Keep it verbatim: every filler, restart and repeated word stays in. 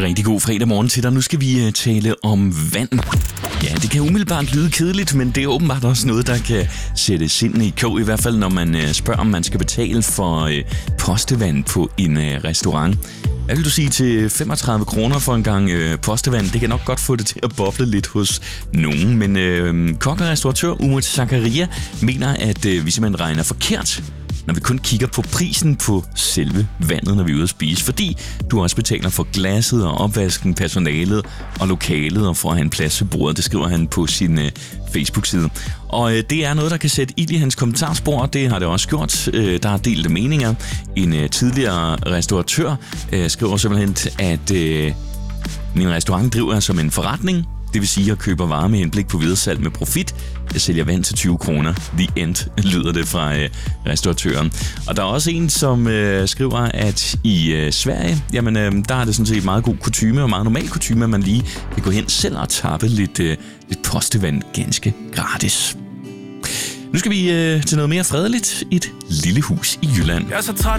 Rigtig god fredag morgen til dig. Nu skal vi tale om vand. Ja, det kan umiddelbart lyde kedeligt, men det er åbenbart også noget, der kan sætte sindene i kog. I hvert fald, når man spørger, om man skal betale for postevand på en restaurant. Hvad vil du sige til femogtredive kroner for en gang øh, postevand? Det kan nok godt få det til at boble lidt hos nogen, men øh, kok og restauratør Umut Zakaria mener, at øh, vi simpelthen regner forkert, når vi kun kigger på prisen på selve vandet, når vi er ude at spise. Fordi du også betaler for glasset og opvasken, personalet og lokalet og for at have en plads ved bordet. Det skriver han på sin øh, Facebook-side. Og øh, det er noget, der kan sætte ild i hans kommentarspor. Det har det også gjort. Øh, der er delte meninger. En øh, tidligere restauratør øh, skriver simpelthen, at øh, min restaurant driver som en forretning. Det vil sige, at jeg køber varer med henblik på videresalg med profit. Jeg sælger vand til tyve kroner. The end, lyder det fra øh, restauratøren. Og der er også en, som øh, skriver, at i øh, Sverige, jamen, øh, der er det sådan set meget god kutyme og meget normal kutyme, at man lige kan gå hen selv og tappe lidt, øh, lidt postevand ganske gratis. Nu skal vi øh, til noget mere fredeligt. Et lille hus i Jylland. Jeg er så træt.